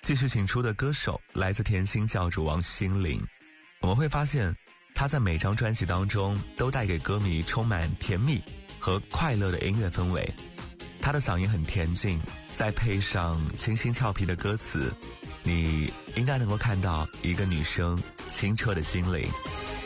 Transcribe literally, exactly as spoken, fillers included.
继续请出的歌手来自甜心教主王心凌。我们会发现他在每张专辑当中都带给歌迷充满甜蜜和快乐的音乐氛围。他的嗓音很恬静，再配上清新俏皮的歌词，你应该能够看到一个女生清澈的心灵。